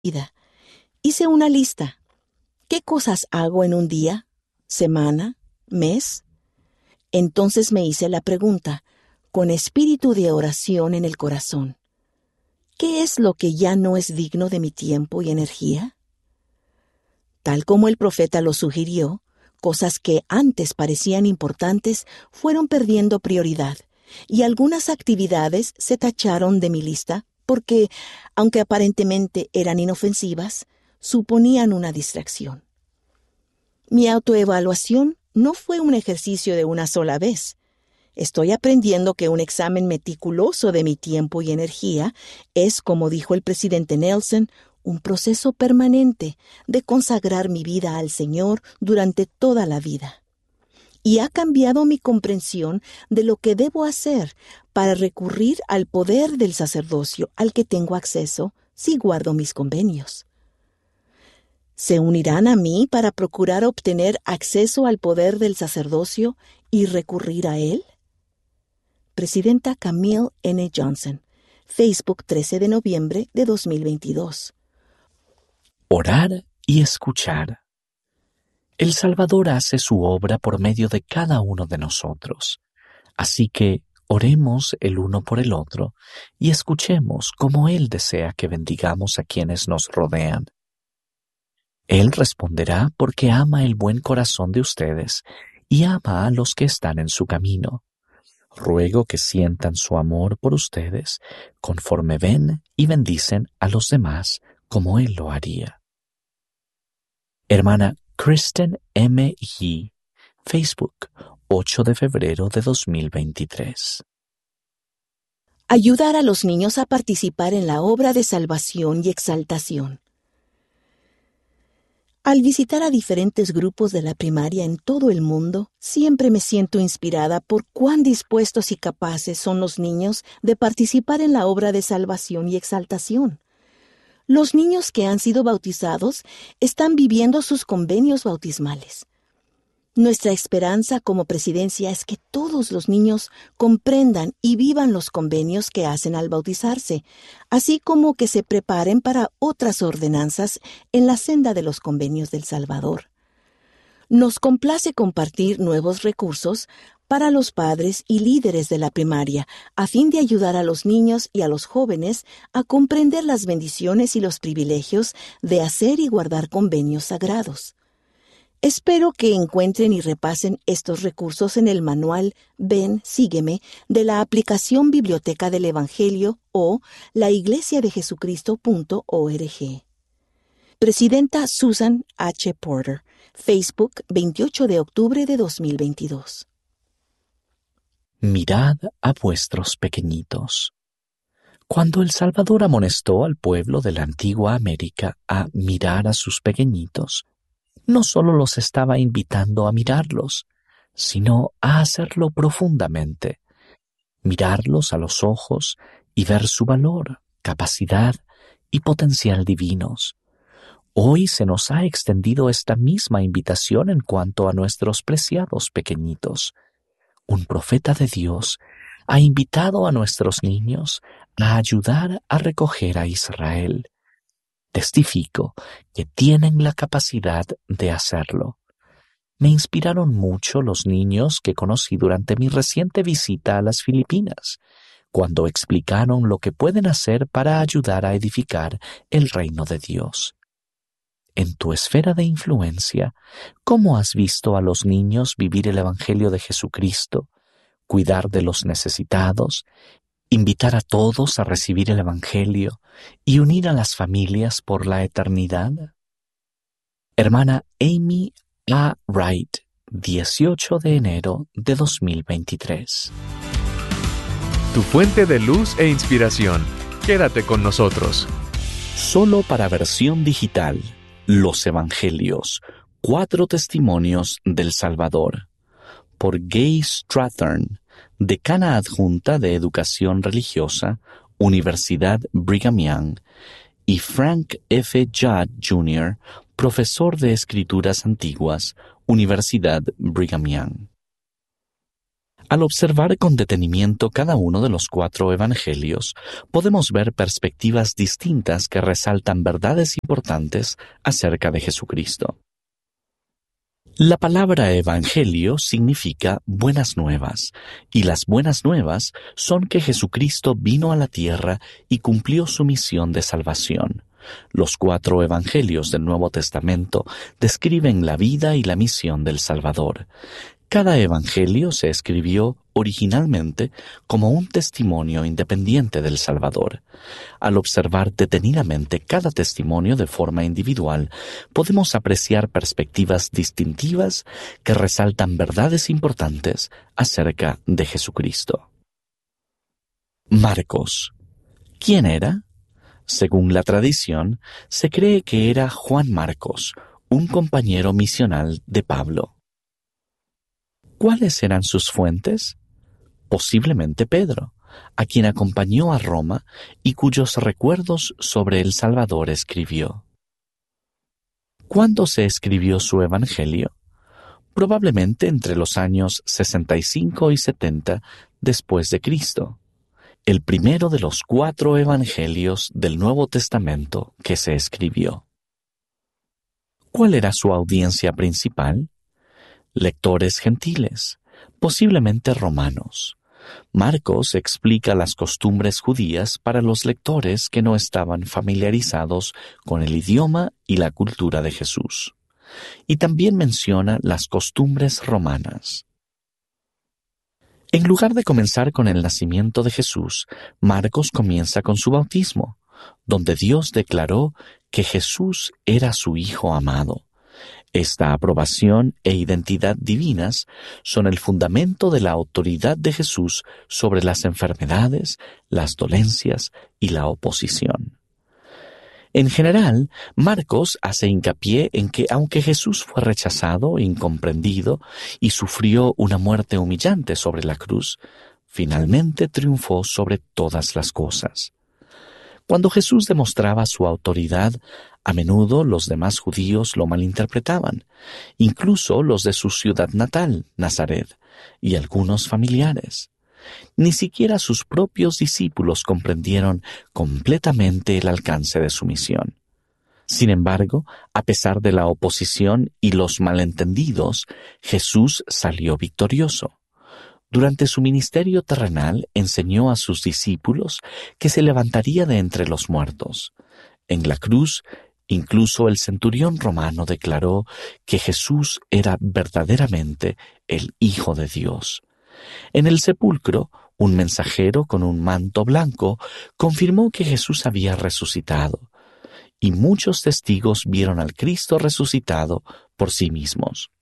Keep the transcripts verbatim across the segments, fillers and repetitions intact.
vida. Hice una lista. ¿Qué cosas hago en un día, semana, mes? Entonces me hice la pregunta, con espíritu de oración en el corazón. ¿Qué es lo que ya no es digno de mi tiempo y energía? Tal como el profeta lo sugirió, cosas que antes parecían importantes fueron perdiendo prioridad, y algunas actividades se tacharon de mi lista porque, aunque aparentemente eran inofensivas, suponían una distracción. Mi autoevaluación no fue un ejercicio de una sola vez. Estoy aprendiendo que un examen meticuloso de mi tiempo y energía es, como dijo el presidente Nelson, un proceso permanente de consagrar mi vida al Señor durante toda la vida. Y ha cambiado mi comprensión de lo que debo hacer para recurrir al poder del sacerdocio al que tengo acceso si guardo mis convenios. ¿Se unirán a mí para procurar obtener acceso al poder del sacerdocio y recurrir a él? Presidenta Camille N. Johnson, Facebook, trece de noviembre de dos mil veintidós. Orar y escuchar. El Salvador hace su obra por medio de cada uno de nosotros. Así que oremos el uno por el otro y escuchemos cómo Él desea que bendigamos a quienes nos rodean. Él responderá porque ama el buen corazón de ustedes y ama a los que están en su camino. Ruego que sientan su amor por ustedes conforme ven y bendicen a los demás como Él lo haría. Hermana Kristen M. Yee, Facebook, ocho de febrero de dos mil veintitrés. Ayudar a los niños a participar en la obra de salvación y exaltación. Al visitar a diferentes grupos de la primaria en todo el mundo, siempre me siento inspirada por cuán dispuestos y capaces son los niños de participar en la obra de salvación y exaltación. Los niños que han sido bautizados están viviendo sus convenios bautismales. Nuestra esperanza como presidencia es que todos los niños comprendan y vivan los convenios que hacen al bautizarse, así como que se preparen para otras ordenanzas en la senda de los convenios del Salvador. Nos complace compartir nuevos recursos para los padres y líderes de la primaria, a fin de ayudar a los niños y a los jóvenes a comprender las bendiciones y los privilegios de hacer y guardar convenios sagrados. Espero que encuentren y repasen estos recursos en el manual Ven, Sígueme de la aplicación Biblioteca del Evangelio o la iglesia de jesucristo punto org. Presidenta Susan H. Porter, Facebook, veintiocho de octubre de dos mil veintidós. Mirad a vuestros pequeñitos. Cuando el Salvador amonestó al pueblo de la antigua América a mirar a sus pequeñitos, no solo los estaba invitando a mirarlos, sino a hacerlo profundamente, mirarlos a los ojos y ver su valor, capacidad y potencial divinos. Hoy se nos ha extendido esta misma invitación en cuanto a nuestros preciados pequeñitos. Un profeta de Dios ha invitado a nuestros niños a ayudar a recoger a Israel. Testifico que tienen la capacidad de hacerlo. Me inspiraron mucho los niños que conocí durante mi reciente visita a las Filipinas, cuando explicaron lo que pueden hacer para ayudar a edificar el reino de Dios. En tu esfera de influencia, ¿cómo has visto a los niños vivir el Evangelio de Jesucristo, cuidar de los necesitados, invitar a todos a recibir el Evangelio y unir a las familias por la eternidad? Hermana Amy A. Wright, dieciocho de enero de dos mil veintitrés. Tu fuente de luz e inspiración. Quédate con nosotros. Solo para versión digital, Los Evangelios, cuatro testimonios del Salvador, por Gay Strathern, decana adjunta de Educación Religiosa, Universidad Brigham Young, y Frank F. Judd junior, profesor de Escrituras Antiguas, Universidad Brigham Young. Al observar con detenimiento cada uno de los cuatro evangelios, podemos ver perspectivas distintas que resaltan verdades importantes acerca de Jesucristo. La palabra evangelio significa buenas nuevas, y las buenas nuevas son que Jesucristo vino a la tierra y cumplió su misión de salvación. Los cuatro evangelios del Nuevo Testamento describen la vida y la misión del Salvador. Cada evangelio se escribió originalmente como un testimonio independiente del Salvador. Al observar detenidamente cada testimonio de forma individual, podemos apreciar perspectivas distintivas que resaltan verdades importantes acerca de Jesucristo. Marcos. ¿Quién era? Según la tradición, se cree que era Juan Marcos, un compañero misional de Pablo. ¿Cuáles eran sus fuentes? Posiblemente Pedro, a quien acompañó a Roma y cuyos recuerdos sobre el Salvador escribió. ¿Cuándo se escribió su evangelio? Probablemente entre los años sesenta y cinco y setenta después de Cristo, el primero de los cuatro evangelios del Nuevo Testamento que se escribió. ¿Cuál era su audiencia principal? Lectores gentiles, posiblemente romanos. Marcos explica las costumbres judías para los lectores que no estaban familiarizados con el idioma y la cultura de Jesús. Y también menciona las costumbres romanas. En lugar de comenzar con el nacimiento de Jesús, Marcos comienza con su bautismo, donde Dios declaró que Jesús era su Hijo amado. Esta aprobación e identidad divinas son el fundamento de la autoridad de Jesús sobre las enfermedades, las dolencias y la oposición. En general, Marcos hace hincapié en que aunque Jesús fue rechazado, incomprendido y sufrió una muerte humillante sobre la cruz, finalmente triunfó sobre todas las cosas. Cuando Jesús demostraba su autoridad, a menudo los demás judíos lo malinterpretaban, incluso los de su ciudad natal, Nazaret, y algunos familiares. Ni siquiera sus propios discípulos comprendieron completamente el alcance de su misión. Sin embargo, a pesar de la oposición y los malentendidos, Jesús salió victorioso. Durante su ministerio terrenal enseñó a sus discípulos que se levantaría de entre los muertos. En la cruz, incluso el centurión romano declaró que Jesús era verdaderamente el Hijo de Dios. En el sepulcro, un mensajero con un manto blanco confirmó que Jesús había resucitado, y muchos testigos vieron al Cristo resucitado por sí mismos.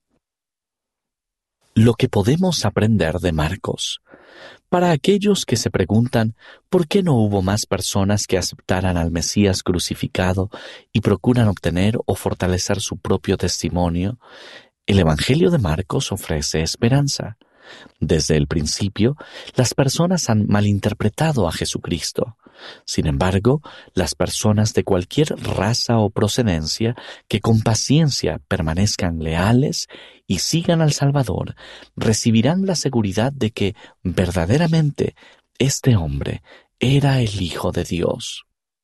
Lo que podemos aprender de Marcos. Para aquellos que se preguntan por qué no hubo más personas que aceptaran al Mesías crucificado y procuran obtener o fortalecer su propio testimonio, el Evangelio de Marcos ofrece esperanza. Desde el principio, las personas han malinterpretado a Jesucristo. Sin embargo, las personas de cualquier raza o procedencia que con paciencia permanezcan leales y sigan al Salvador, recibirán la seguridad de que verdaderamente este hombre era el Hijo de Dios.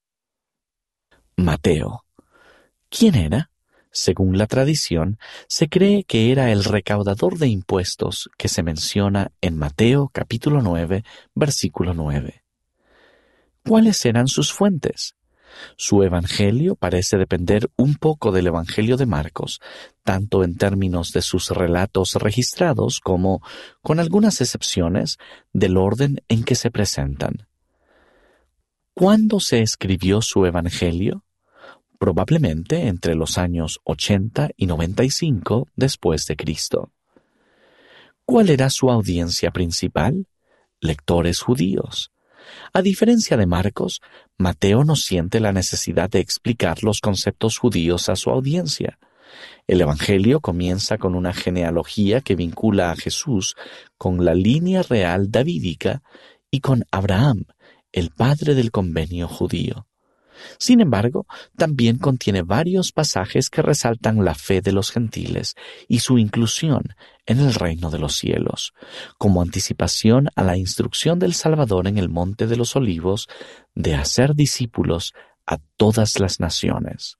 Mateo. ¿Quién era? Según la tradición, se cree que era el recaudador de impuestos que se menciona en Mateo capítulo nueve, versículo nueve. ¿Cuáles eran sus fuentes? Su evangelio parece depender un poco del evangelio de Marcos, tanto en términos de sus relatos registrados como, con algunas excepciones, del orden en que se presentan. ¿Cuándo se escribió su evangelio? Probablemente entre los años ochenta y noventa y cinco después de Cristo. ¿Cuál era su audiencia principal? Lectores judíos. A diferencia de Marcos, Mateo no siente la necesidad de explicar los conceptos judíos a su audiencia. El Evangelio comienza con una genealogía que vincula a Jesús con la línea real davídica y con Abraham, el padre del convenio judío. Sin embargo, también contiene varios pasajes que resaltan la fe de los gentiles y su inclusión en el reino de los cielos, como anticipación a la instrucción del Salvador en el Monte de los Olivos de hacer discípulos a todas las naciones.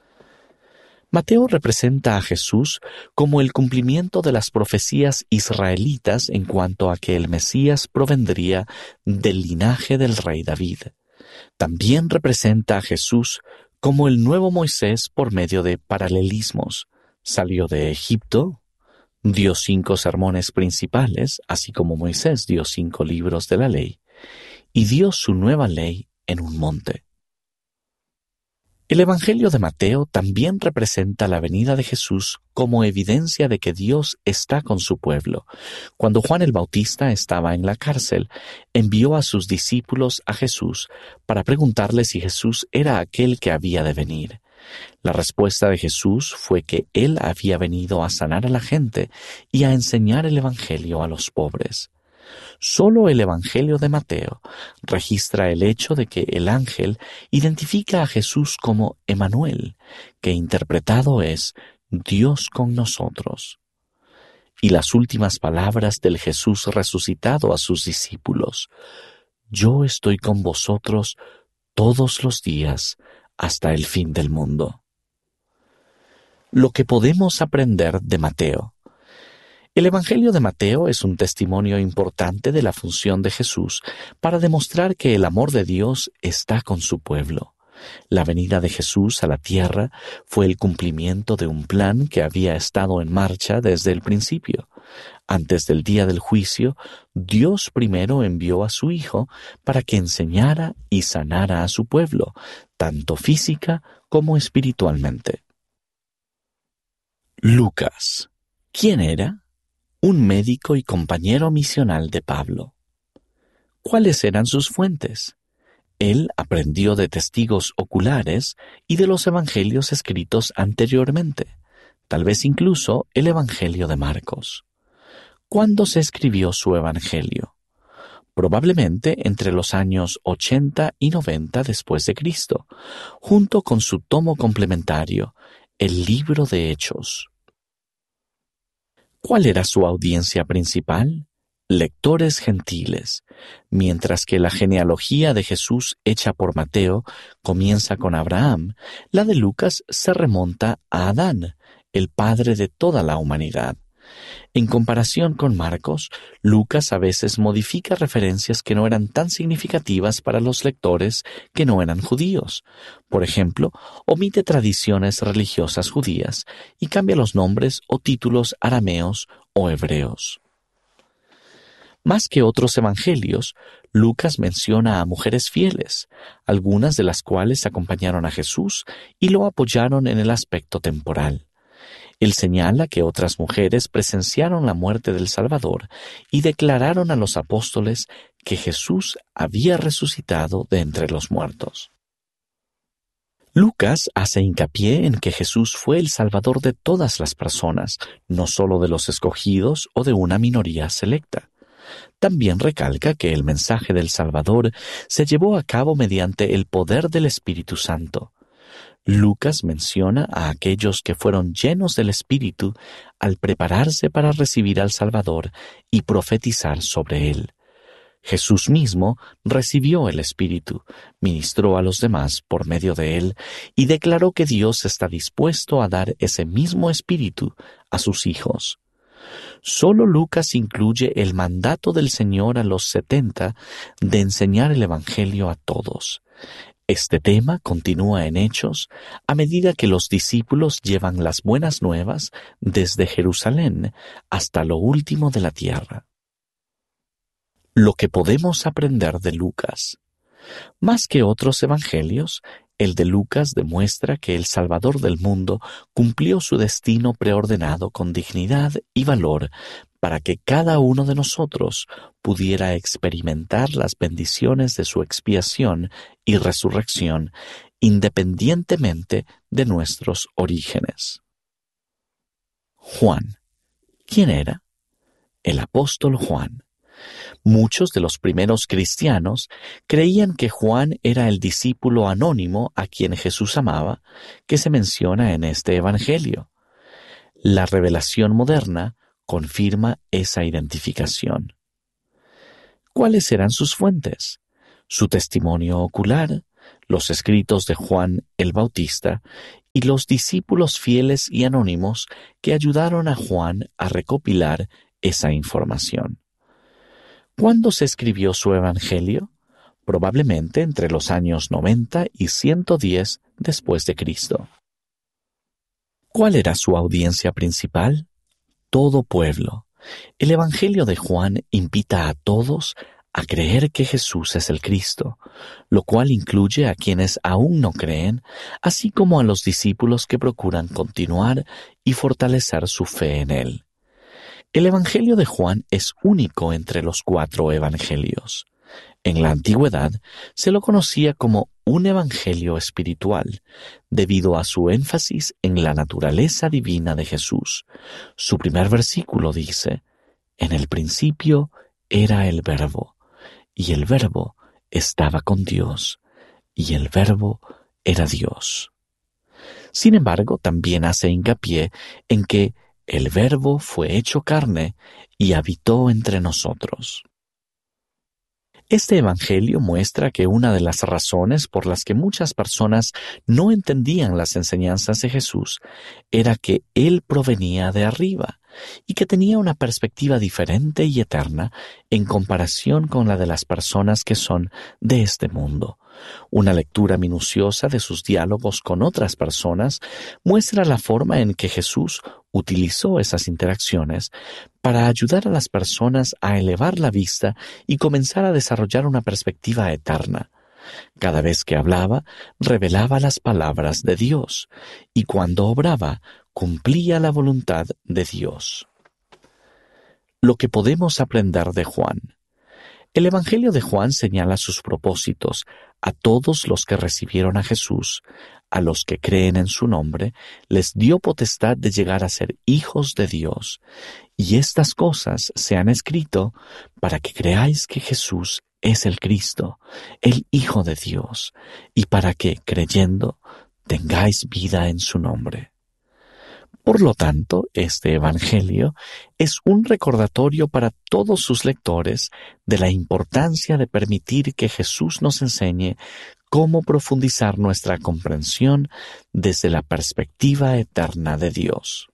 Mateo representa a Jesús como el cumplimiento de las profecías israelitas en cuanto a que el Mesías provendría del linaje del rey David. También representa a Jesús como el nuevo Moisés por medio de paralelismos. Salió de Egipto, dio cinco sermones principales, así como Moisés dio cinco libros de la ley, y dio su nueva ley en un monte. El Evangelio de Mateo también representa la venida de Jesús como evidencia de que Dios está con su pueblo. Cuando Juan el Bautista estaba en la cárcel, envió a sus discípulos a Jesús para preguntarle si Jesús era aquel que había de venir. La respuesta de Jesús fue que Él había venido a sanar a la gente y a enseñar el Evangelio a los pobres. Solo el Evangelio de Mateo registra el hecho de que el ángel identifica a Jesús como Emmanuel, que interpretado es Dios con nosotros. Y las últimas palabras del Jesús resucitado a sus discípulos: Yo estoy con vosotros todos los días hasta el fin del mundo. Lo que podemos aprender de Mateo. El Evangelio de Mateo es un testimonio importante de la función de Jesús para demostrar que el amor de Dios está con su pueblo. La venida de Jesús a la tierra fue el cumplimiento de un plan que había estado en marcha desde el principio. Antes del día del juicio, Dios primero envió a su Hijo para que enseñara y sanara a su pueblo, tanto física como espiritualmente. Lucas. ¿Quién era? Un médico y compañero misional de Pablo. ¿Cuáles eran sus fuentes? Él aprendió de testigos oculares y de los evangelios escritos anteriormente, tal vez incluso el Evangelio de Marcos. ¿Cuándo se escribió su evangelio? Probablemente entre los años ochenta y noventa después de Cristo, junto con su tomo complementario, el Libro de Hechos. ¿Cuál era su audiencia principal? Lectores gentiles, mientras que la genealogía de Jesús hecha por Mateo comienza con Abraham, la de Lucas se remonta a Adán, el padre de toda la humanidad. En comparación con Marcos, Lucas a veces modifica referencias que no eran tan significativas para los lectores que no eran judíos. Por ejemplo, omite tradiciones religiosas judías y cambia los nombres o títulos arameos o hebreos. Más que otros evangelios, Lucas menciona a mujeres fieles, algunas de las cuales acompañaron a Jesús y lo apoyaron en el aspecto temporal. Él señala que otras mujeres presenciaron la muerte del Salvador y declararon a los apóstoles que Jesús había resucitado de entre los muertos. Lucas hace hincapié en que Jesús fue el Salvador de todas las personas, no solo de los escogidos o de una minoría selecta. También recalca que el mensaje del Salvador se llevó a cabo mediante el poder del Espíritu Santo. Lucas menciona a aquellos que fueron llenos del Espíritu al prepararse para recibir al Salvador y profetizar sobre él. Jesús mismo recibió el Espíritu, ministró a los demás por medio de él y declaró que Dios está dispuesto a dar ese mismo Espíritu a sus hijos. Solo Lucas incluye el mandato del Señor a los setenta de enseñar el Evangelio a todos. Este tema continúa en Hechos a medida que los discípulos llevan las buenas nuevas desde Jerusalén hasta lo último de la tierra. Lo que podemos aprender de Lucas. Más que otros evangelios, el de Lucas demuestra que el Salvador del mundo cumplió su destino preordenado con dignidad y valor para que cada uno de nosotros pudiera experimentar las bendiciones de su expiación y resurrección independientemente de nuestros orígenes. Juan. ¿Quién era? El apóstol Juan. Muchos de los primeros cristianos creían que Juan era el discípulo anónimo a quien Jesús amaba, que se menciona en este Evangelio. La revelación moderna confirma esa identificación. ¿Cuáles eran sus fuentes? Su testimonio ocular, los escritos de Juan el Bautista y los discípulos fieles y anónimos que ayudaron a Juan a recopilar esa información. ¿Cuándo se escribió su Evangelio? Probablemente entre los años noventa y ciento diez después de Cristo. ¿Cuál era su audiencia principal? Todo pueblo. El Evangelio de Juan invita a todos a creer que Jesús es el Cristo, lo cual incluye a quienes aún no creen, así como a los discípulos que procuran continuar y fortalecer su fe en Él. El Evangelio de Juan es único entre los cuatro evangelios. En la antigüedad se lo conocía como un evangelio espiritual, debido a su énfasis en la naturaleza divina de Jesús. Su primer versículo dice: «En el principio era el Verbo, y el Verbo estaba con Dios, y el Verbo era Dios». Sin embargo, también hace hincapié en que el Verbo fue hecho carne y habitó entre nosotros. Este evangelio muestra que una de las razones por las que muchas personas no entendían las enseñanzas de Jesús era que Él provenía de arriba y que tenía una perspectiva diferente y eterna en comparación con la de las personas que son de este mundo. Una lectura minuciosa de sus diálogos con otras personas muestra la forma en que Jesús utilizó esas interacciones para ayudar a las personas a elevar la vista y comenzar a desarrollar una perspectiva eterna. Cada vez que hablaba, revelaba las palabras de Dios, y cuando obraba, cumplía la voluntad de Dios. Lo que podemos aprender de Juan. El Evangelio de Juan señala sus propósitos a todos los que recibieron a Jesús, a los que creen en su nombre, les dio potestad de llegar a ser hijos de Dios, y estas cosas se han escrito para que creáis que Jesús es el Cristo, el Hijo de Dios, y para que, creyendo, tengáis vida en su nombre. Por lo tanto, este Evangelio es un recordatorio para todos sus lectores de la importancia de permitir que Jesús nos enseñe cómo profundizar nuestra comprensión desde la perspectiva eterna de Dios.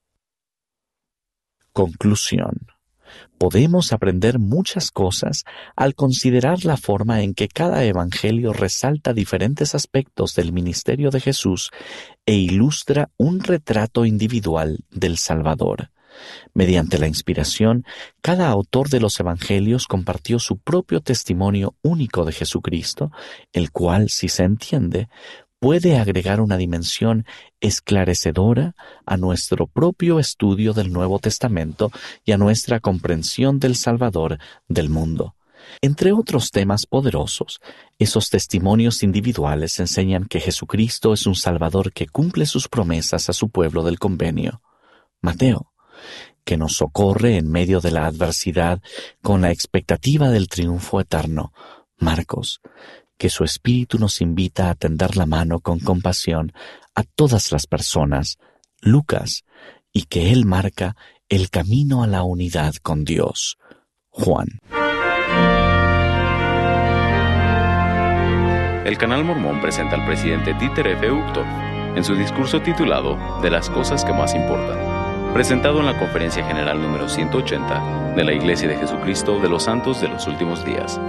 Conclusión. Podemos aprender muchas cosas al considerar la forma en que cada evangelio resalta diferentes aspectos del ministerio de Jesús e ilustra un retrato individual del Salvador. Mediante la inspiración, cada autor de los evangelios compartió su propio testimonio único de Jesucristo, el cual, si se entiende, puede agregar una dimensión esclarecedora a nuestro propio estudio del Nuevo Testamento y a nuestra comprensión del Salvador del mundo. Entre otros temas poderosos, esos testimonios individuales enseñan que Jesucristo es un Salvador que cumple sus promesas a su pueblo del convenio. Mateo, que nos socorre en medio de la adversidad con la expectativa del triunfo eterno. Marcos, que su Espíritu nos invita a tender la mano con compasión a todas las personas. Lucas, y que Él marca el camino a la unidad con Dios. Juan. El Canal Mormón presenta al presidente Dieter F. Uchtdorf en su discurso titulado De las cosas que más importan, presentado en la Conferencia General número ciento ochenta de la Iglesia de Jesucristo de los Santos de los Últimos Días.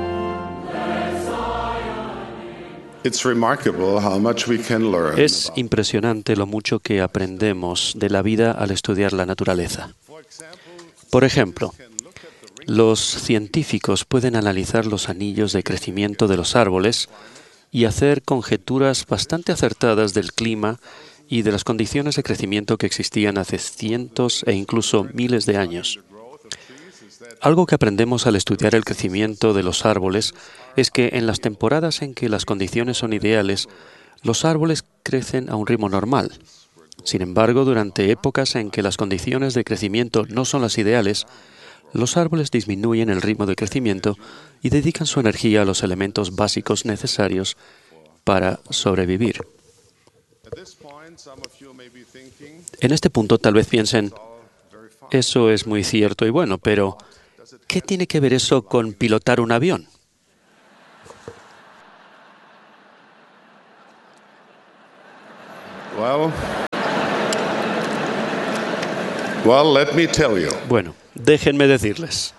Es impresionante lo mucho que aprendemos de la vida al estudiar la naturaleza. Por ejemplo, los científicos pueden analizar los anillos de crecimiento de los árboles y hacer conjeturas bastante acertadas del clima y de las condiciones de crecimiento que existían hace cientos e incluso miles de años. Algo que aprendemos al estudiar el crecimiento de los árboles es que en las temporadas en que las condiciones son ideales, los árboles crecen a un ritmo normal. Sin embargo, durante épocas en que las condiciones de crecimiento no son las ideales, Los árboles disminuyen el ritmo de crecimiento y dedican su energía a los elementos básicos necesarios para sobrevivir. En este punto tal vez piensen, eso es muy cierto y bueno, pero ¿qué tiene que ver eso con pilotar un avión? Well, well, let me tell you. Bueno, déjenme decirles.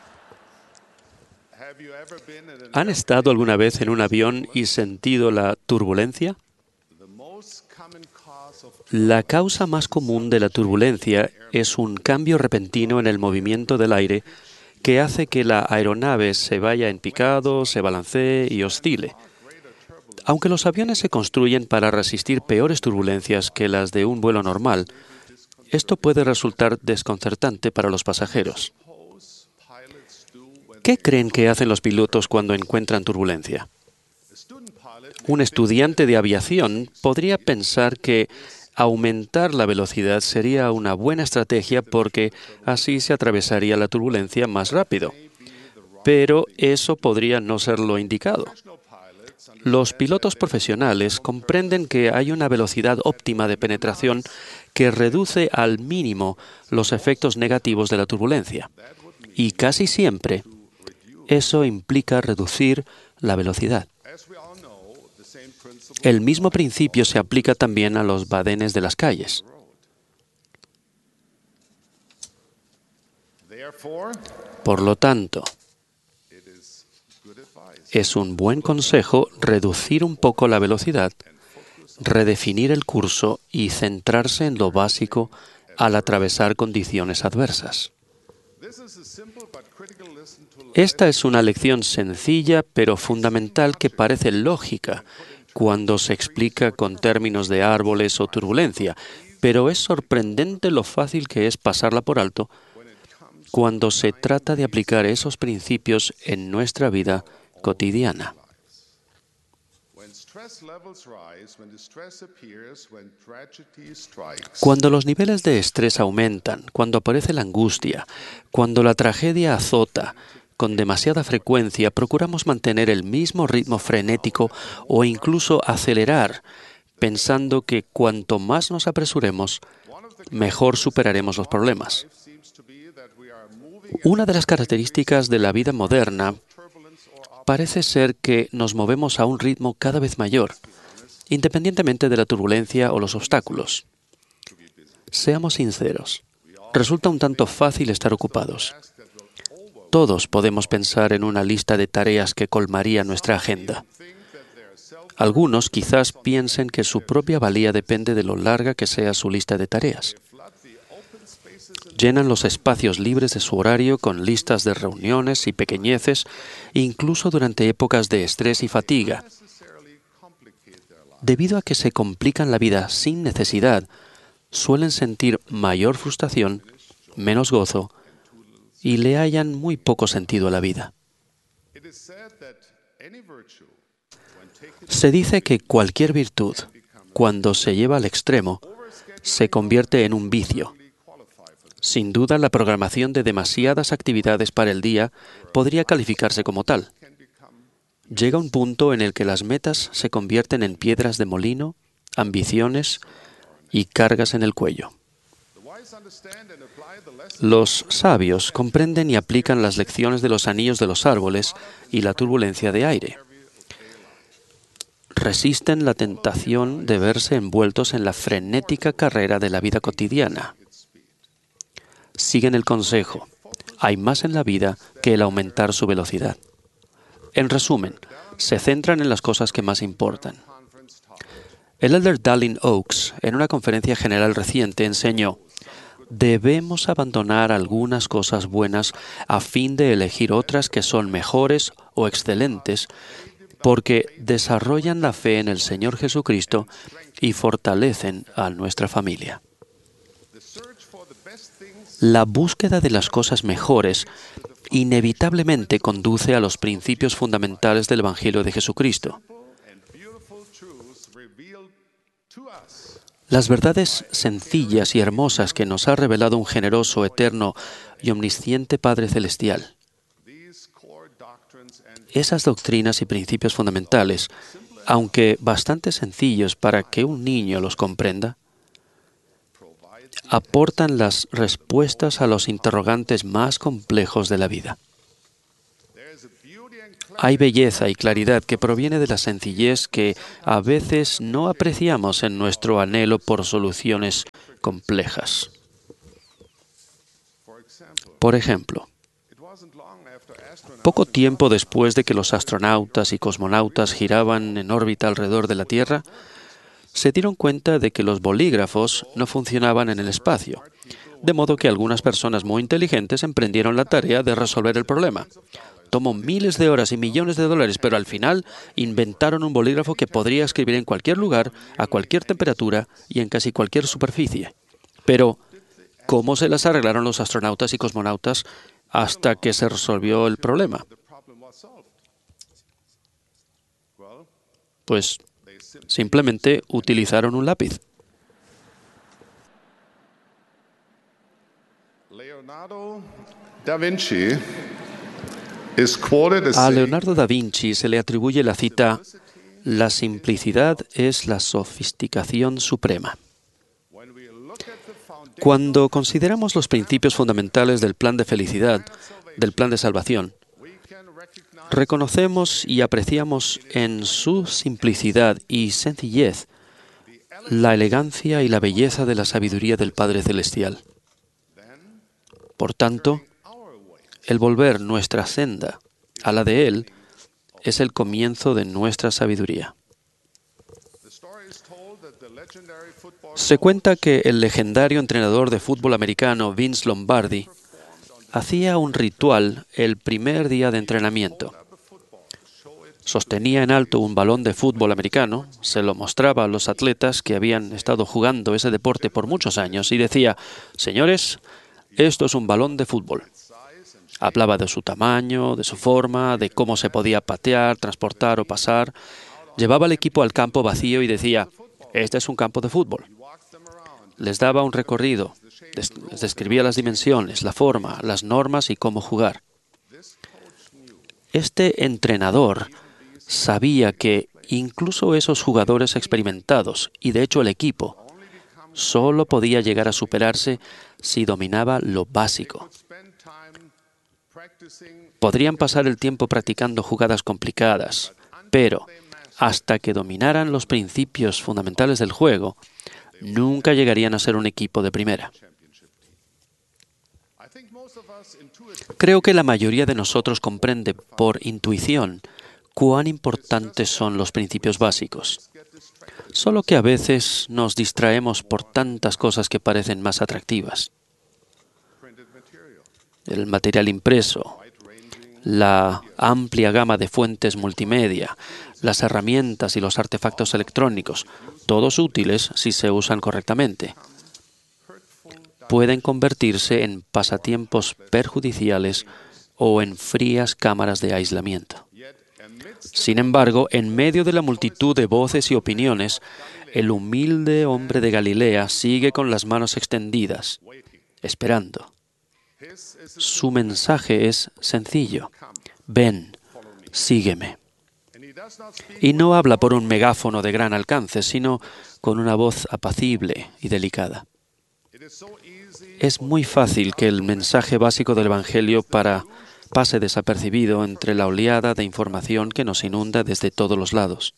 ¿Han estado alguna vez en un avión y sentido la turbulencia? La causa más común de la turbulencia es un cambio repentino en el movimiento del aire que hace que la aeronave se vaya en picado, se balancee y oscile. Aunque los aviones se construyen para resistir peores turbulencias que las de un vuelo normal, esto puede resultar desconcertante para los pasajeros. ¿Qué creen que hacen los pilotos cuando encuentran turbulencia? Un estudiante de aviación podría pensar que aumentar la velocidad sería una buena estrategia porque así se atravesaría la turbulencia más rápido. Pero eso podría no ser lo indicado. Los pilotos profesionales comprenden que hay una velocidad óptima de penetración que reduce al mínimo los efectos negativos de la turbulencia. Y casi siempre, eso implica reducir la velocidad. El mismo principio se aplica también a los badenes de las calles. Por lo tanto, es un buen consejo reducir un poco la velocidad, redefinir el curso y centrarse en lo básico al atravesar condiciones adversas. Esta es una lección sencilla pero fundamental que parece lógica cuando se explica con términos de árboles o turbulencia, pero es sorprendente lo fácil que es pasarla por alto cuando se trata de aplicar esos principios en nuestra vida cotidiana. Cuando los niveles de estrés aumentan, cuando aparece la angustia, cuando la tragedia azota con demasiada frecuencia, procuramos mantener el mismo ritmo frenético o incluso acelerar, pensando que cuanto más nos apresuremos, mejor superaremos los problemas. Una de las características de la vida moderna parece ser que nos movemos a un ritmo cada vez mayor, independientemente de la turbulencia o los obstáculos. Seamos sinceros, resulta un tanto fácil estar ocupados. Todos podemos pensar en una lista de tareas que colmaría nuestra agenda. Algunos quizás piensen que su propia valía depende de lo larga que sea su lista de tareas. Llenan los espacios libres de su horario con listas de reuniones y pequeñeces, incluso durante épocas de estrés y fatiga. Debido a que se complican la vida sin necesidad, suelen sentir mayor frustración, menos gozo y le hallan muy poco sentido a la vida. Se dice que cualquier virtud, cuando se lleva al extremo, se convierte en un vicio. Sin duda, la programación de demasiadas actividades para el día podría calificarse como tal. Llega un punto en el que las metas se convierten en piedras de molino, ambiciones y cargas en el cuello. Los sabios comprenden y aplican las lecciones de los anillos de los árboles y la turbulencia de aire. Resisten la tentación de verse envueltos en la frenética carrera de la vida cotidiana. Siguen el consejo: hay más en la vida que el aumentar su velocidad. En resumen, se centran en las cosas que más importan. El elder Dallin Oaks, en una conferencia general reciente, enseñó: debemos abandonar algunas cosas buenas a fin de elegir otras que son mejores o excelentes, porque desarrollan la fe en el Señor Jesucristo y fortalecen a nuestra familia. La búsqueda de las cosas mejores inevitablemente conduce a los principios fundamentales del Evangelio de Jesucristo. Las verdades sencillas y hermosas que nos ha revelado un generoso, eterno y omnisciente Padre Celestial. Esas doctrinas y principios fundamentales, aunque bastante sencillos para que un niño los comprenda, aportan las respuestas a los interrogantes más complejos de la vida. Hay belleza y claridad que proviene de la sencillez que a veces no apreciamos en nuestro anhelo por soluciones complejas. Por ejemplo, poco tiempo después de que los astronautas y cosmonautas giraban en órbita alrededor de la Tierra, se dieron cuenta de que los bolígrafos no funcionaban en el espacio, de modo que algunas personas muy inteligentes emprendieron la tarea de resolver el problema. Tomó miles de horas y millones de dólares, pero al final inventaron un bolígrafo que podría escribir en cualquier lugar, a cualquier temperatura y en casi cualquier superficie. Pero, ¿cómo se las arreglaron los astronautas y cosmonautas hasta que se resolvió el problema? Pues simplemente utilizaron un lápiz. Leonardo da Vinci is quoted as A saying, Leonardo da Vinci se le atribuye la cita: "La simplicidad es la sofisticación suprema". Cuando consideramos los principios fundamentales del plan de felicidad, del plan de salvación, reconocemos y apreciamos en su simplicidad y sencillez la elegancia y la belleza de la sabiduría del Padre Celestial. Por tanto, el volver nuestra senda a la de Él es el comienzo de nuestra sabiduría. Se cuenta que el legendario entrenador de fútbol americano Vince Lombardi hacía un ritual el primer día de entrenamiento. Sostenía en alto un balón de fútbol americano, se lo mostraba a los atletas que habían estado jugando ese deporte por muchos años y decía: «Señores, esto es un balón de fútbol». Hablaba de su tamaño, de su forma, de cómo se podía patear, transportar o pasar. Llevaba al equipo al campo vacío y decía: «Este es un campo de fútbol». Les daba un recorrido, les describía las dimensiones, la forma, las normas y cómo jugar. Este entrenador sabía que incluso esos jugadores experimentados, y de hecho el equipo, solo podía llegar a superarse si dominaba lo básico. Podrían pasar el tiempo practicando jugadas complicadas, pero hasta que dominaran los principios fundamentales del juego, nunca llegarían a ser un equipo de primera. Creo que la mayoría de nosotros comprende por intuición cuán importantes son los principios básicos. Solo que a veces nos distraemos por tantas cosas que parecen más atractivas. El material impreso, la amplia gama de fuentes multimedia, las herramientas y los artefactos electrónicos, todos útiles si se usan correctamente, pueden convertirse en pasatiempos perjudiciales o en frías cámaras de aislamiento. Sin embargo, en medio de la multitud de voces y opiniones, el humilde hombre de Galilea sigue con las manos extendidas, esperando. Su mensaje es sencillo: ven, sígueme. Y no habla por un megáfono de gran alcance, sino con una voz apacible y delicada. Es muy fácil que el mensaje básico del Evangelio para pase desapercibido entre la oleada de información que nos inunda desde todos los lados.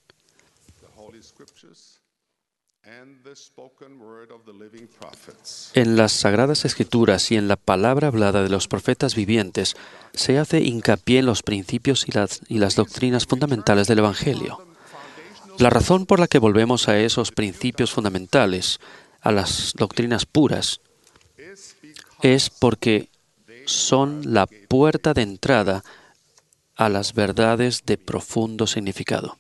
En las Sagradas Escrituras y en la palabra hablada de los profetas vivientes se hace hincapié en los principios y las, y las doctrinas fundamentales del Evangelio. La razón por la que volvemos a esos principios fundamentales, a las doctrinas puras, es porque son la puerta de entrada a las verdades de profundo significado.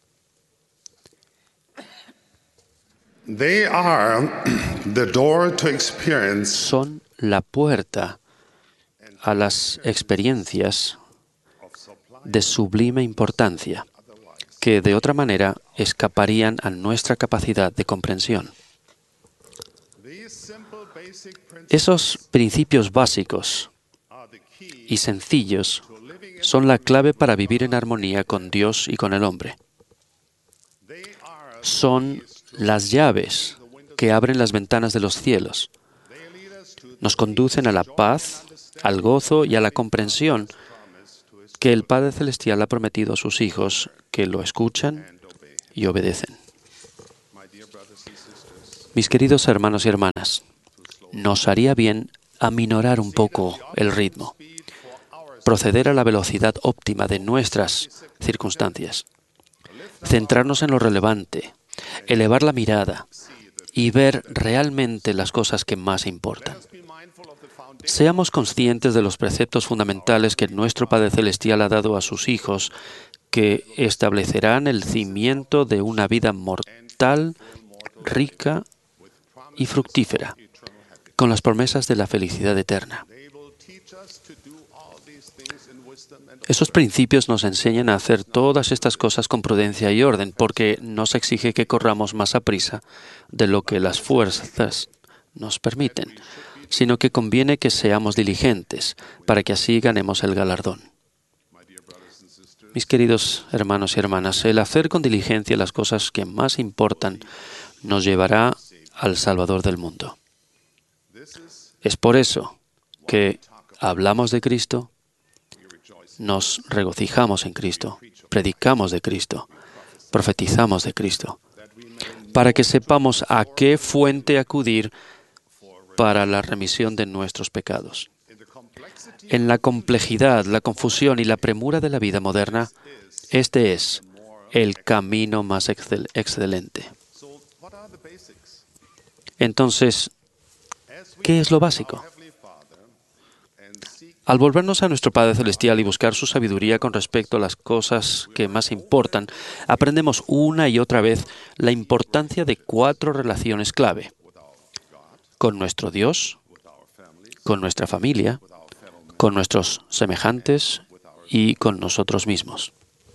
They are the door to experience Son la puerta a las experiencias de sublime importancia que de otra manera escaparían a nuestra capacidad de comprensión. Esos principios básicos y sencillos son la clave para vivir en armonía con Dios y con el hombre. Son las llaves que abren las ventanas de los cielos. Nos conducen a la paz, al gozo y a la comprensión que el Padre Celestial ha prometido a sus hijos que lo escuchan y obedecen. Mis queridos hermanos y hermanas, nos haría bien aminorar un poco el ritmo, proceder a la velocidad óptima de nuestras circunstancias, centrarnos en lo relevante, elevar la mirada y ver realmente las cosas que más importan. Seamos conscientes de los preceptos fundamentales que nuestro Padre Celestial ha dado a sus hijos, que establecerán el cimiento de una vida mortal, rica y fructífera, con las promesas de la felicidad eterna. Esos principios nos enseñan a hacer todas estas cosas con prudencia y orden, porque nos exige que corramos más aprisa de lo que las fuerzas nos permiten, sino que conviene que seamos diligentes para que así ganemos el galardón. Mis queridos hermanos y hermanas, el hacer con diligencia las cosas que más importan nos llevará al Salvador del mundo. Es por eso que hablamos de Cristo, nos regocijamos en Cristo, predicamos de Cristo, profetizamos de Cristo, para que sepamos a qué fuente acudir para la remisión de nuestros pecados. En la complejidad, la confusión y la premura de la vida moderna, este es el camino más excel- excelente. Entonces, ¿qué es lo básico? Al volvernos a nuestro Padre Celestial y buscar su sabiduría con respecto a las cosas que más importan, aprendemos una y otra vez la importancia de cuatro relaciones clave: con nuestro Dios, con nuestra familia, con nuestros semejantes y con nosotros mismos.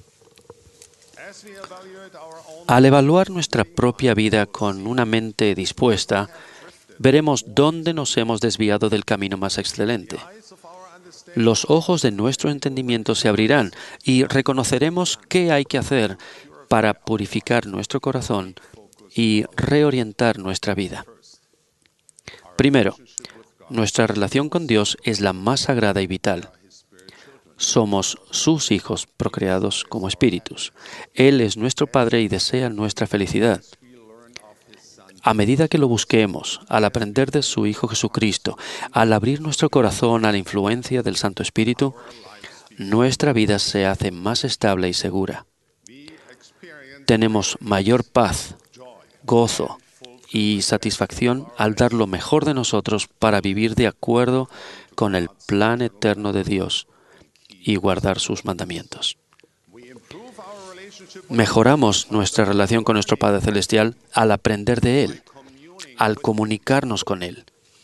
Al evaluar nuestra propia vida con una mente dispuesta, veremos dónde nos hemos desviado del camino más excelente. Los ojos de nuestro entendimiento se abrirán y reconoceremos qué hay que hacer para purificar nuestro corazón y reorientar nuestra vida. Primero, nuestra relación con Dios es la más sagrada y vital. Somos sus hijos procreados como espíritus. Él es nuestro Padre y desea nuestra felicidad. A medida que lo busquemos, al aprender de su Hijo Jesucristo, al abrir nuestro corazón a la influencia del Santo Espíritu, nuestra vida se hace más estable y segura. Tenemos mayor paz, gozo y satisfacción al dar lo mejor de nosotros para vivir de acuerdo con el plan eterno de Dios y guardar sus mandamientos. Mejoramos nuestra relación con nuestro Padre Celestial al aprender de Él, al comunicarnos con Él,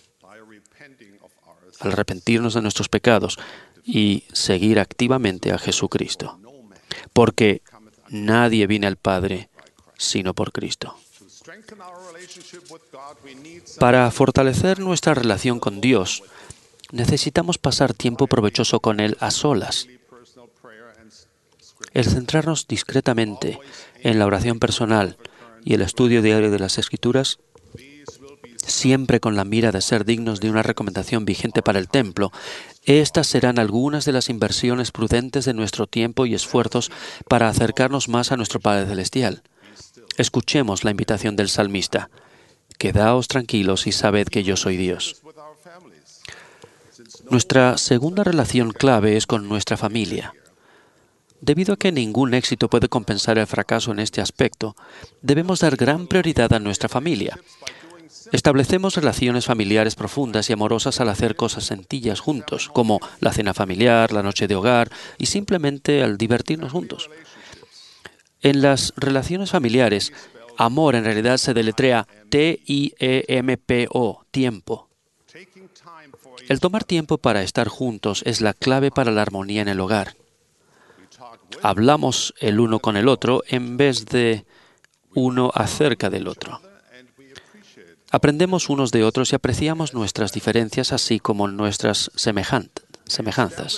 al arrepentirnos de nuestros pecados y seguir activamente a Jesucristo. Porque nadie viene al Padre sino por Cristo. Para fortalecer nuestra relación con Dios, necesitamos pasar tiempo provechoso con Él a solas. El centrarnos discretamente en la oración personal y el estudio diario de las Escrituras, siempre con la mira de ser dignos de una recomendación vigente para el templo, estas serán algunas de las inversiones prudentes de nuestro tiempo y esfuerzos para acercarnos más a nuestro Padre Celestial. Escuchemos la invitación del salmista: «Quedaos tranquilos y sabed que yo soy Dios». Nuestra segunda relación clave es con nuestra familia. Debido a que ningún éxito puede compensar el fracaso en este aspecto, debemos dar gran prioridad a nuestra familia. Establecemos relaciones familiares profundas y amorosas al hacer cosas sencillas juntos, como la cena familiar, la noche de hogar y simplemente al divertirnos juntos. En las relaciones familiares, amor en realidad se deletrea T I E M P O, tiempo. El tomar tiempo para estar juntos es la clave para la armonía en el hogar. Hablamos el uno con el otro en vez de uno acerca del otro. Aprendemos unos de otros y apreciamos nuestras diferencias así como nuestras semejanzas. semejanzas.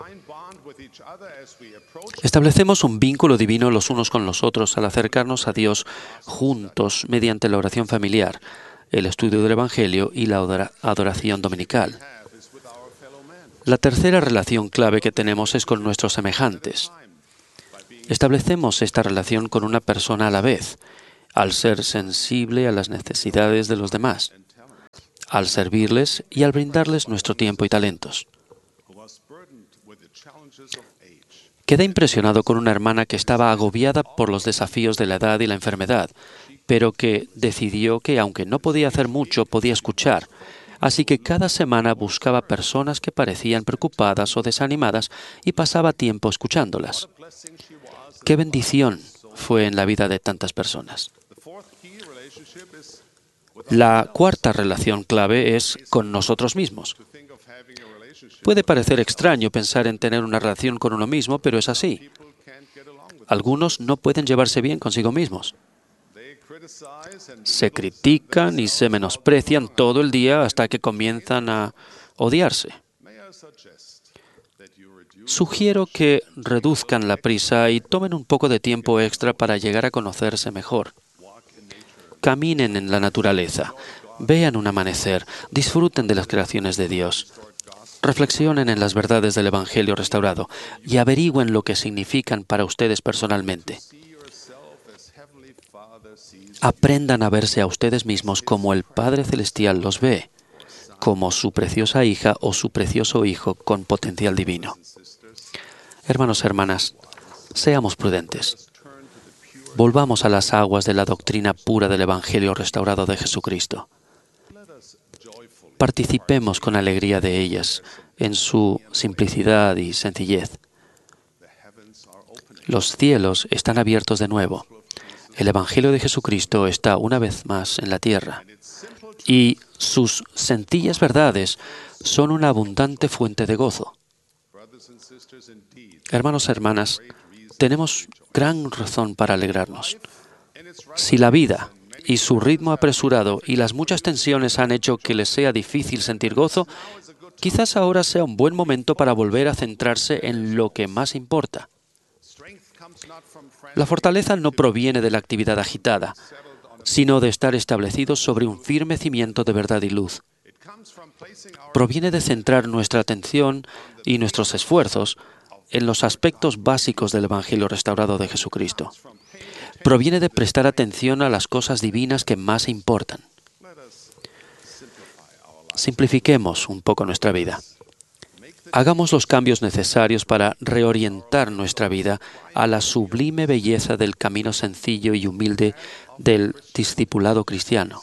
Establecemos un vínculo divino los unos con los otros al acercarnos a Dios juntos mediante la oración familiar, el estudio del Evangelio y la adoración dominical. La tercera relación clave que tenemos es con nuestros semejantes. Establecemos esta relación con una persona a la vez, al ser sensible a las necesidades de los demás, al servirles y al brindarles nuestro tiempo y talentos. Quedé impresionado con una hermana que estaba agobiada por los desafíos de la edad y la enfermedad, pero que decidió que, aunque no podía hacer mucho, podía escuchar. Así que cada semana buscaba personas que parecían preocupadas o desanimadas y pasaba tiempo escuchándolas. ¡Qué bendición fue en la vida de tantas personas! La cuarta relación clave es con nosotros mismos. Puede parecer extraño pensar en tener una relación con uno mismo, pero es así. Algunos no pueden llevarse bien consigo mismos. Se critican y se menosprecian todo el día hasta que comienzan a odiarse. Sugiero que reduzcan la prisa y tomen un poco de tiempo extra para llegar a conocerse mejor. Caminen en la naturaleza, vean un amanecer, disfruten de las creaciones de Dios. Reflexionen en las verdades del Evangelio restaurado y averigüen lo que significan para ustedes personalmente. Aprendan a verse a ustedes mismos como el Padre Celestial los ve, como su preciosa hija o su precioso hijo con potencial divino. Hermanos y hermanas, seamos prudentes. Volvamos a las aguas de la doctrina pura del Evangelio restaurado de Jesucristo. Participemos con alegría de ellas en su simplicidad y sencillez. Los cielos están abiertos de nuevo. El Evangelio de Jesucristo está una vez más en la tierra. Y sus sencillas verdades son una abundante fuente de gozo. Hermanos y hermanas, tenemos gran razón para alegrarnos. Si la vida y su ritmo apresurado y las muchas tensiones han hecho que les sea difícil sentir gozo, quizás ahora sea un buen momento para volver a centrarse en lo que más importa. La fortaleza no proviene de la actividad agitada, sino de estar establecidos sobre un firme cimiento de verdad y luz. Proviene de centrar nuestra atención y nuestros esfuerzos en los aspectos básicos del Evangelio restaurado de Jesucristo. Proviene de prestar atención a las cosas divinas que más importan. Simplifiquemos un poco nuestra vida. Hagamos los cambios necesarios para reorientar nuestra vida a la sublime belleza del camino sencillo y humilde del discipulado cristiano.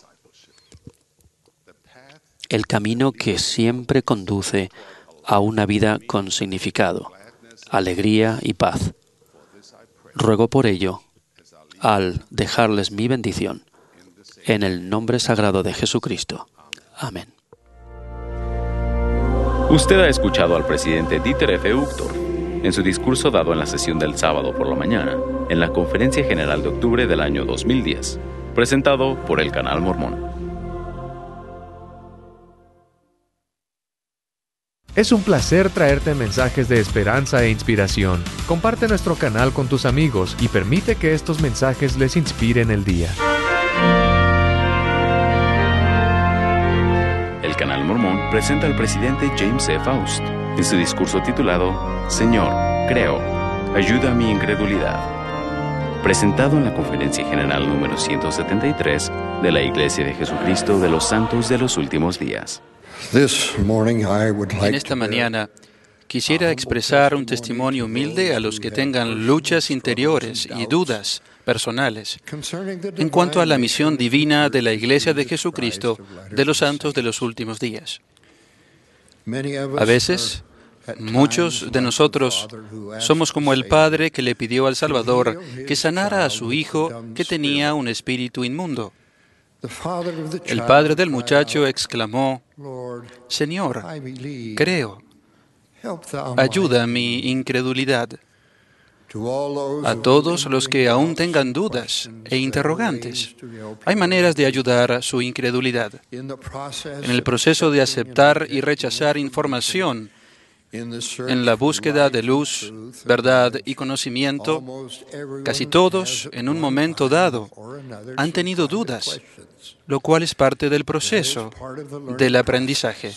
El camino que siempre conduce a una vida con significado, alegría y paz. Ruego por ello, al dejarles mi bendición, en el nombre sagrado de Jesucristo. Amén. Usted ha escuchado al presidente Dieter F. Uchtdorf en su discurso dado en la sesión del sábado por la mañana, en la Conferencia General de Octubre del año dos mil diez, presentado por el Canal Mormón. Es un placer traerte mensajes de esperanza e inspiración. Comparte nuestro canal con tus amigos y permite que estos mensajes les inspiren el día. El Canal Mormón presenta al presidente James E. Faust en su discurso titulado Señor, creo, ayuda a mi incredulidad, presentado en la Conferencia General número ciento setenta y tres de la Iglesia de Jesucristo de los Santos de los Últimos Días. En esta mañana quisiera expresar un testimonio humilde a los que tengan luchas interiores y dudas personales en cuanto a la misión divina de la Iglesia de Jesucristo de los Santos de los Últimos Días. A veces, muchos de nosotros somos como el padre que le pidió al Salvador que sanara a su hijo que tenía un espíritu inmundo. El padre del muchacho exclamó: Señor, creo, ayuda a mi incredulidad. A todos los que aún tengan dudas e interrogantes, hay maneras de ayudar a su incredulidad. En el proceso de aceptar y rechazar información En la búsqueda de luz, verdad y conocimiento, casi todos, en un momento dado, han tenido dudas, lo cual es parte del proceso del aprendizaje.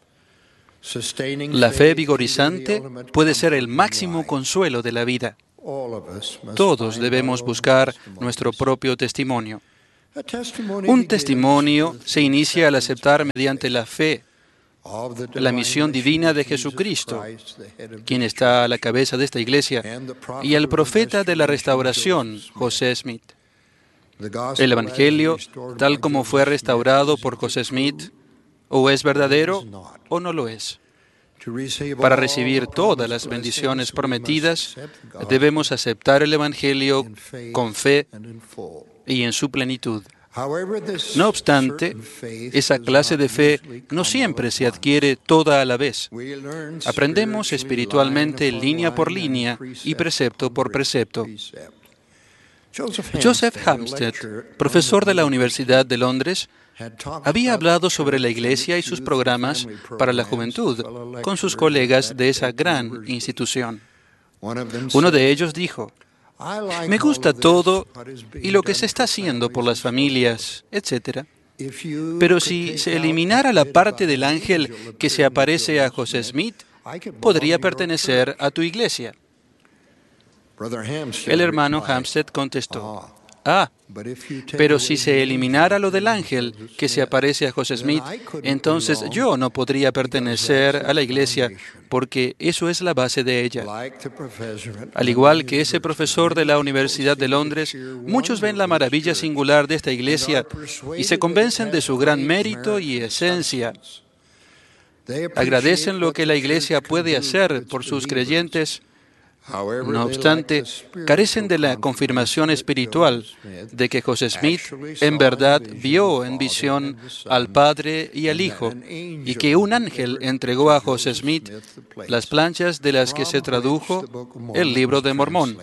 La fe vigorizante puede ser el máximo consuelo de la vida. Todos debemos buscar nuestro propio testimonio. Un testimonio se inicia al aceptar mediante la fe la misión divina de Jesucristo, quien está a la cabeza de esta iglesia, y el profeta de la restauración, José Smith. El Evangelio, tal como fue restaurado por José Smith, o es verdadero o no lo es. Para recibir todas las bendiciones prometidas, debemos aceptar el Evangelio con fe y en su plenitud. No obstante, esa clase de fe no siempre se adquiere toda a la vez. Aprendemos espiritualmente línea por línea y precepto por precepto. Joseph Hampstead, profesor de la Universidad de Londres, había hablado sobre la Iglesia y sus programas para la juventud con sus colegas de esa gran institución. Uno de ellos dijo: me gusta todo y lo que se está haciendo por las familias, etcétera. Pero si se eliminara la parte del ángel que se aparece a José Smith, podría pertenecer a tu iglesia. El hermano Hampstead contestó: ah, pero si se eliminara lo del ángel que se aparece a José Smith, entonces yo no podría pertenecer a la iglesia, porque eso es la base de ella. Al igual que ese profesor de la Universidad de Londres, muchos ven la maravilla singular de esta iglesia y se convencen de su gran mérito y esencia. Agradecen lo que la iglesia puede hacer por sus creyentes. No obstante, carecen de la confirmación espiritual de que José Smith en verdad vio en visión al Padre y al Hijo, y que un ángel entregó a José Smith las planchas de las que se tradujo el Libro de Mormón.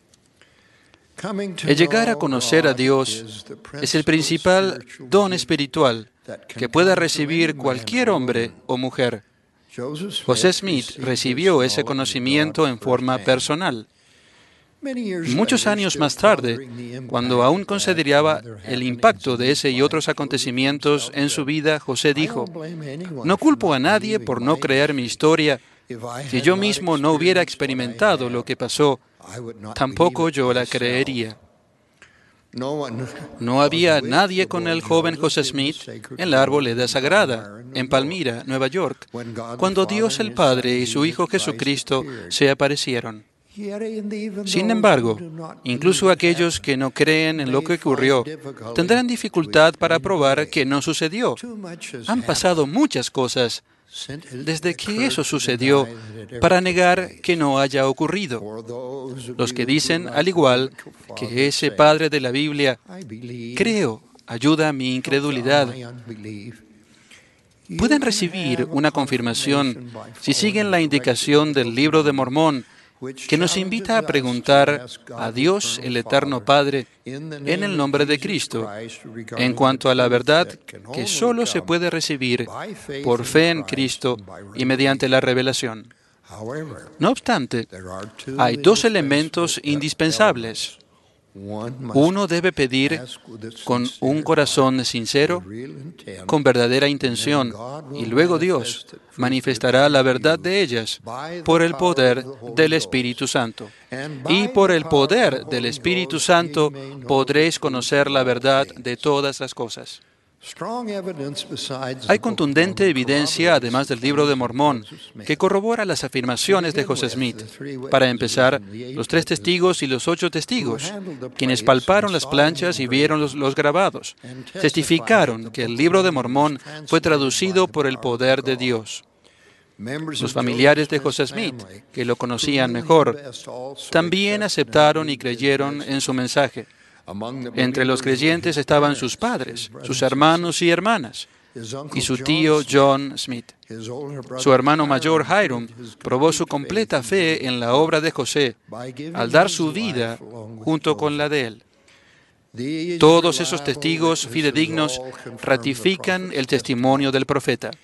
El llegar a conocer a Dios es el principal don espiritual que pueda recibir cualquier hombre o mujer. José Smith recibió ese conocimiento en forma personal. Muchos años más tarde, cuando aún consideraba el impacto de ese y otros acontecimientos en su vida, José dijo: no culpo a nadie por no creer mi historia. Si yo mismo no hubiera experimentado lo que pasó, tampoco yo la creería. No había nadie con el joven José Smith en la arboleda sagrada, en Palmira, Nueva York, cuando Dios el Padre y su Hijo Jesucristo se aparecieron. Sin embargo, incluso aquellos que no creen en lo que ocurrió tendrán dificultad para probar que no sucedió. Han pasado muchas cosas desde que eso sucedió para negar que no haya ocurrido. Los que dicen, al igual que ese padre de la Biblia, creo, ayuda a mi incredulidad, pueden recibir una confirmación si siguen la indicación del Libro de Mormón, que nos invita a preguntar a Dios, el Eterno Padre, en el nombre de Cristo, en cuanto a la verdad que solo se puede recibir por fe en Cristo y mediante la revelación. No obstante, hay dos elementos indispensables. Uno debe pedir con un corazón sincero, con verdadera intención, y luego Dios manifestará la verdad de ellas por el poder del Espíritu Santo. Y por el poder del Espíritu Santo podréis conocer la verdad de todas las cosas. Hay contundente evidencia, además del Libro de Mormón, que corrobora las afirmaciones de José Smith. Para empezar, los tres testigos y los ocho testigos, quienes palparon las planchas y vieron los, los grabados, testificaron que el Libro de Mormón fue traducido por el poder de Dios. Los familiares de José Smith, que lo conocían mejor, también aceptaron y creyeron en su mensaje. Entre los creyentes estaban sus padres, sus hermanos y hermanas, y su tío John Smith. Su hermano mayor Hiram probó su completa fe en la obra de José al dar su vida junto con la de él. Todos esos testigos fidedignos ratifican el testimonio del profeta.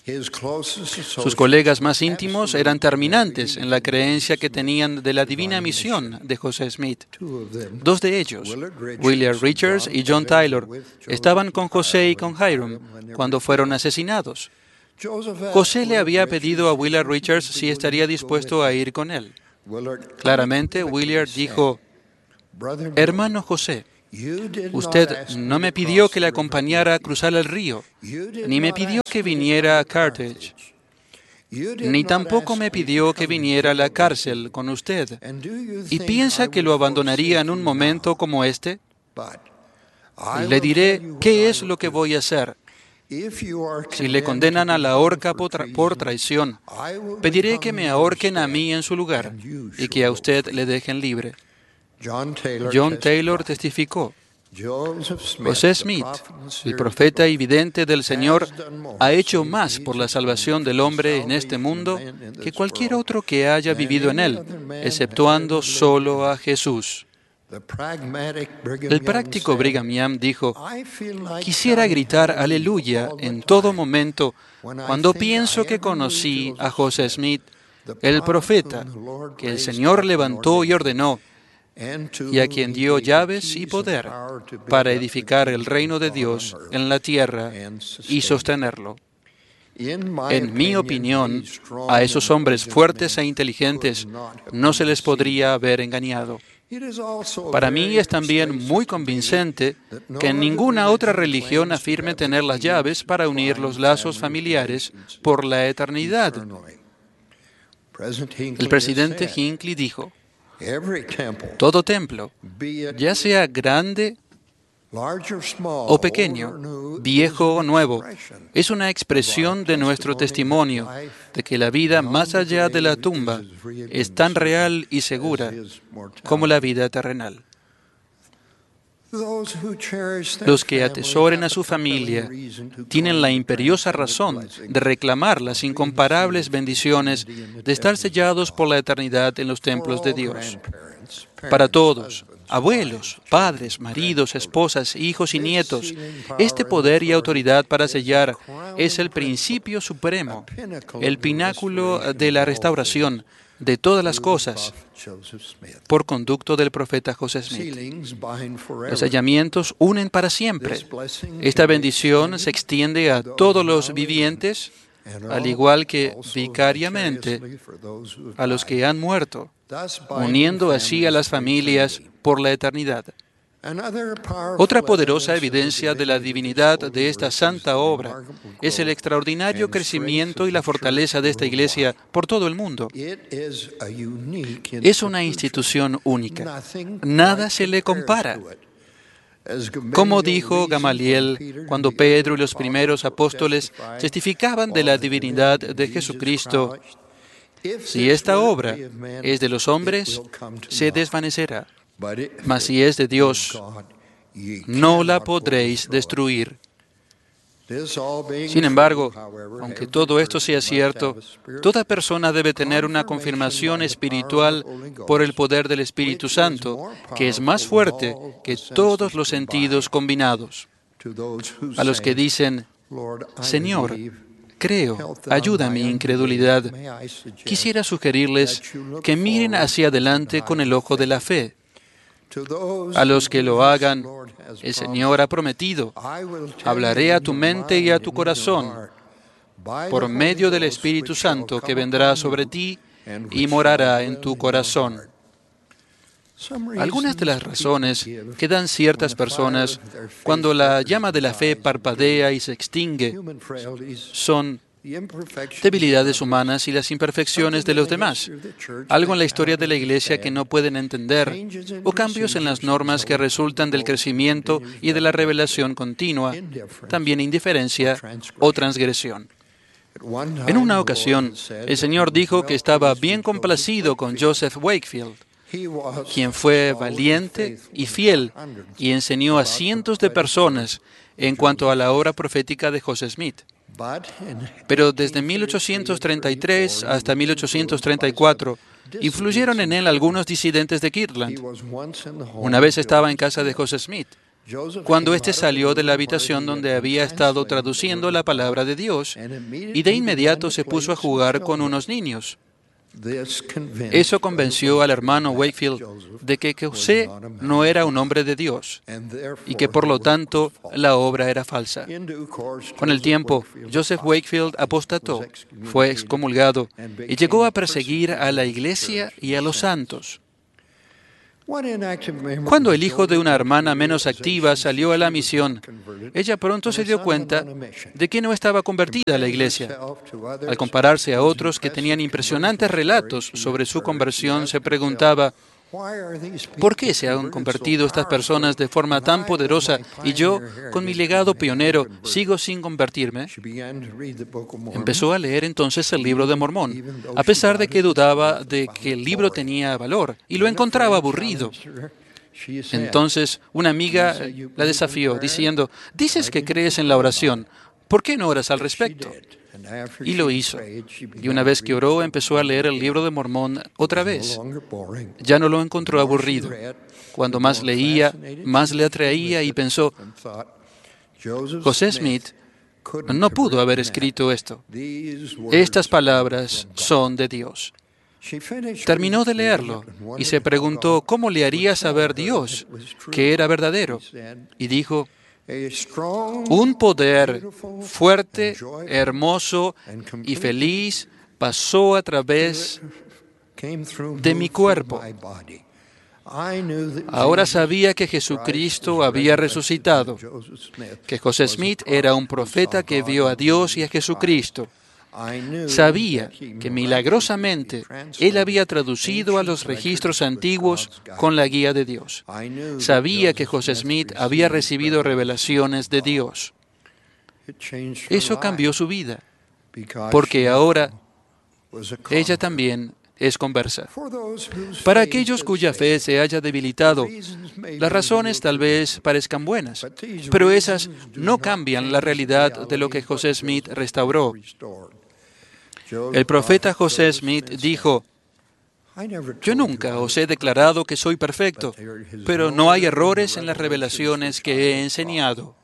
Sus colegas más íntimos eran terminantes en la creencia que tenían de la divina misión de José Smith. Dos de ellos, Willard Richards y John Taylor, estaban con José y con Hiram cuando fueron asesinados. José le había pedido a Willard Richards si estaría dispuesto a ir con él. Claramente, Willard dijo: «Hermano José, usted no me pidió que le acompañara a cruzar el río, ni me pidió que viniera a Carthage, ni tampoco me pidió que viniera a la cárcel con usted. ¿Y piensa que lo abandonaría en un momento como este? Le diré qué es lo que voy a hacer. Si le condenan a la horca por, tra- por traición, pediré que me ahorquen a mí en su lugar y que a usted le dejen libre». John Taylor testificó: «José Smith, el profeta y vidente del Señor, ha hecho más por la salvación del hombre en este mundo que cualquier otro que haya vivido en él, exceptuando solo a Jesús». El práctico Brigham Young dijo: «Quisiera gritar aleluya en todo momento cuando pienso que conocí a José Smith, el profeta que el Señor levantó y ordenó, y a quien dio llaves y poder para edificar el reino de Dios en la tierra y sostenerlo». En mi opinión, a esos hombres fuertes e inteligentes no se les podría haber engañado. Para mí es también muy convincente que en ninguna otra religión afirme tener las llaves para unir los lazos familiares por la eternidad. El presidente Hinckley dijo: «Todo templo, ya sea grande o pequeño, viejo o nuevo, es una expresión de nuestro testimonio de que la vida más allá de la tumba es tan real y segura como la vida terrenal». Los que atesoren a su familia tienen la imperiosa razón de reclamar las incomparables bendiciones de estar sellados por la eternidad en los templos de Dios. Para todos, abuelos, padres, maridos, esposas, hijos y nietos, este poder y autoridad para sellar es el principio supremo, el pináculo de la restauración de todas las cosas, por conducto del profeta José Smith. Los sellamientos unen para siempre. Esta bendición se extiende a todos los vivientes, al igual que vicariamente a los que han muerto, uniendo así a las familias por la eternidad. Otra poderosa evidencia de la divinidad de esta santa obra es el extraordinario crecimiento y la fortaleza de esta iglesia por todo el mundo. Es una institución única. Nada se le compara. Como dijo Gamaliel cuando Pedro y los primeros apóstoles testificaban de la divinidad de Jesucristo: «Si esta obra es de los hombres, se desvanecerá. Mas si es de Dios, no la podréis destruir». Sin embargo, aunque todo esto sea cierto, toda persona debe tener una confirmación espiritual por el poder del Espíritu Santo, que es más fuerte que todos los sentidos combinados. A los que dicen: «Señor, creo, ayuda a mi incredulidad», quisiera sugerirles que miren hacia adelante con el ojo de la fe. A los que lo hagan, el Señor ha prometido: «Hablaré a tu mente y a tu corazón por medio del Espíritu Santo que vendrá sobre ti y morará en tu corazón». Algunas de las razones que dan ciertas personas cuando la llama de la fe parpadea y se extingue son debilidades humanas y las imperfecciones de los demás, algo en la historia de la Iglesia que no pueden entender, o cambios en las normas que resultan del crecimiento y de la revelación continua, también indiferencia o transgresión. En una ocasión, el Señor dijo que estaba bien complacido con Joseph Wakefield, quien fue valiente y fiel y enseñó a cientos de personas en cuanto a la obra profética de José Smith. Pero desde mil ochocientos treinta y tres hasta mil ochocientos treinta y cuatro, influyeron en él algunos disidentes de Kirtland. Una vez estaba en casa de José Smith cuando éste salió de la habitación donde había estado traduciendo la palabra de Dios y de inmediato se puso a jugar con unos niños. Eso convenció al hermano Wakefield de que José no era un hombre de Dios y que por lo tanto la obra era falsa. Con el tiempo, Joseph Wakefield apostató, fue excomulgado y llegó a perseguir a la iglesia y a los santos. Cuando el hijo de una hermana menos activa salió a la misión, ella pronto se dio cuenta de que no estaba convertida a la iglesia. Al compararse a otros que tenían impresionantes relatos sobre su conversión, se preguntaba, ¿por qué se han convertido estas personas de forma tan poderosa y yo, con mi legado pionero, sigo sin convertirme? Empezó a leer entonces el libro de Mormón, a pesar de que dudaba de que el libro tenía valor y lo encontraba aburrido. Entonces, una amiga la desafió, diciendo, «Dices que crees en la oración, ¿por qué no oras al respecto?» Y lo hizo. Y una vez que oró, empezó a leer el libro de Mormón otra vez. Ya no lo encontró aburrido. Cuando más leía, más le atraía y pensó, José Smith no pudo haber escrito esto. Estas palabras son de Dios. Terminó de leerlo y se preguntó cómo le haría saber Dios que era verdadero. Y dijo, un poder fuerte, hermoso y feliz pasó a través de mi cuerpo. Ahora sabía que Jesucristo había resucitado, que José Smith era un profeta que vio a Dios y a Jesucristo. Sabía que milagrosamente él había traducido a los registros antiguos con la guía de Dios. Sabía que José Smith había recibido revelaciones de Dios. Eso cambió su vida, porque ahora ella también es conversa. Para aquellos cuya fe se haya debilitado, las razones tal vez parezcan buenas, pero esas no cambian la realidad de lo que José Smith restauró. El profeta José Smith dijo, yo nunca os he declarado que soy perfecto, pero no hay errores en las revelaciones que he enseñado.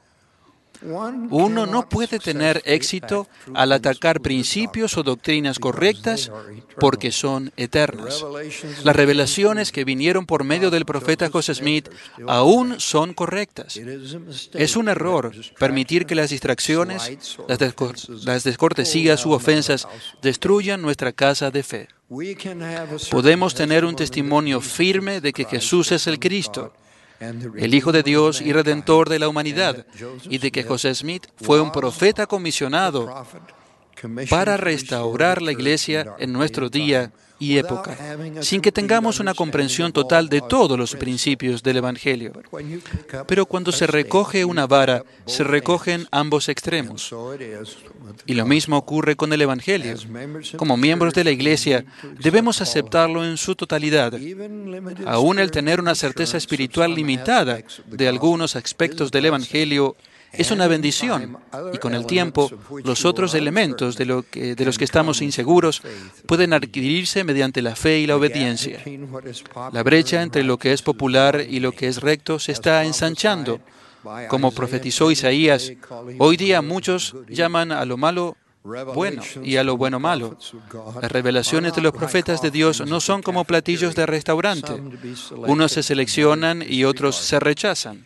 Uno no puede tener éxito al atacar principios o doctrinas correctas porque son eternas. Las revelaciones que vinieron por medio del profeta José Smith aún son correctas. Es un error permitir que las distracciones, las, descor- las descortesías u ofensas destruyan nuestra casa de fe. Podemos tener un testimonio firme de que Jesús es el Cristo, el Hijo de Dios y Redentor de la humanidad, y de que José Smith fue un profeta comisionado para restaurar la Iglesia en nuestro día y época, sin que tengamos una comprensión total de todos los principios del Evangelio. Pero cuando se recoge una vara, se recogen ambos extremos. Y lo mismo ocurre con el Evangelio. Como miembros de la Iglesia, debemos aceptarlo en su totalidad. Aún el tener una certeza espiritual limitada de algunos aspectos del Evangelio es una bendición, y con el tiempo, los otros elementos de, lo que, de los que estamos inseguros pueden adquirirse mediante la fe y la obediencia. La brecha entre lo que es popular y lo que es recto se está ensanchando. Como profetizó Isaías, hoy día muchos llaman a lo malo bueno y a lo bueno malo. Las revelaciones de los profetas de Dios no son como platillos de restaurante. Unos se seleccionan y otros se rechazan.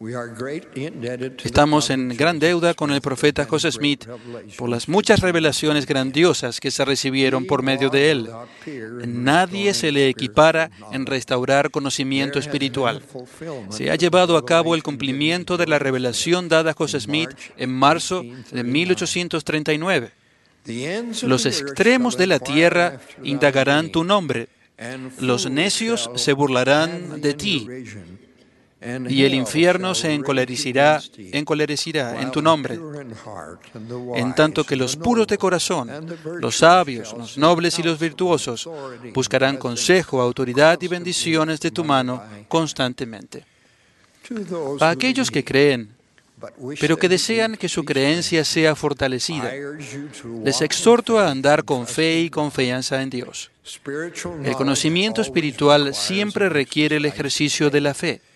Estamos en gran deuda con el profeta José Smith por las muchas revelaciones grandiosas que se recibieron por medio de él. Nadie se le equipara en restaurar conocimiento espiritual. Se ha llevado a cabo el cumplimiento de la revelación dada a José Smith en marzo de mil ochocientos treinta y nueve. Los extremos de la tierra indagarán tu nombre. Los necios se burlarán de ti. Y el infierno se encolerecerá, encolerecerá en tu nombre, en tanto que los puros de corazón, los sabios, los nobles y los virtuosos buscarán consejo, autoridad y bendiciones de tu mano constantemente. A aquellos que creen, pero que desean que su creencia sea fortalecida, les exhorto a andar con fe y confianza en Dios. El conocimiento espiritual siempre requiere el ejercicio de la fe.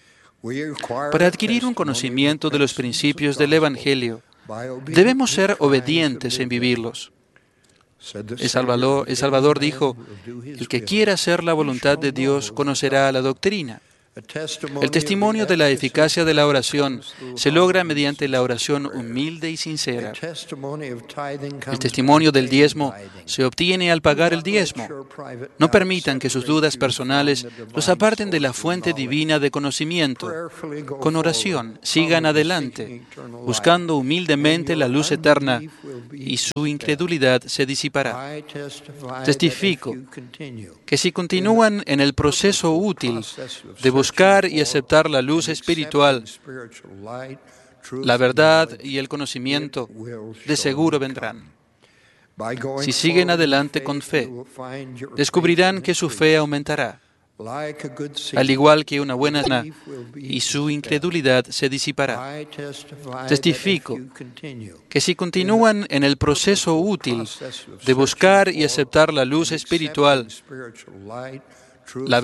Para adquirir un conocimiento de los principios del Evangelio, debemos ser obedientes en vivirlos. El Salvador, el Salvador dijo, el que quiera hacer la voluntad de Dios conocerá la doctrina. El testimonio de la eficacia de la oración se logra mediante la oración humilde y sincera. El testimonio del diezmo se obtiene al pagar el diezmo. No permitan que sus dudas personales los aparten de la fuente divina de conocimiento. Con oración, sigan adelante, buscando humildemente la luz eterna, y su incredulidad se disipará. Testifico que si continúan en el proceso útil de buscar y aceptar la luz espiritual, la verdad y el conocimiento de seguro vendrán. Si siguen adelante con fe, descubrirán que su fe aumentará, al igual que una buena cena, y su incredulidad se disipará. Testifico que si continúan en el proceso útil de buscar y aceptar la luz espiritual, la